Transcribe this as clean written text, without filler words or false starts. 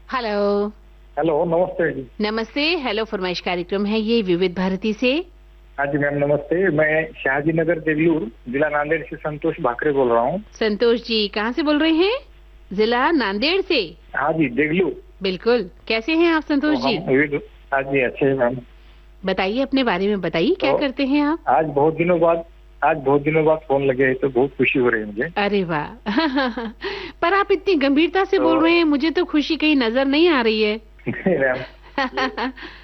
Hello. Hello, नमस्ते जी। नमस्ते। Hello फरमाइश कार्यक्रम है ये विविध भारती से। हाँ जी मैम, नमस्ते। मैं शाहजी नगर देगलूर, जिला नांदेड़ से संतोष भाकरे बोल रहा हूँ। संतोष जी कहाँ से बोल रहे हैं? जिला नांदेड़ से। हाँ जी, देगलूर। बिल्कुल। कैसे हैं आप तो संतोष हम जी? हाँ जी, अच्छे हैं मैम। बताइए अपने बारे में, बताइए क्या तो करते हैं आप? आज बहुत दिनों बाद फोन लगे है, तो बहुत खुशी हो रही है मुझे। अरे वाह! पर आप इतनी गंभीरता से तो बोल रहे हैं, मुझे तो खुशी कहीं नजर नहीं आ रही है। मैम, ये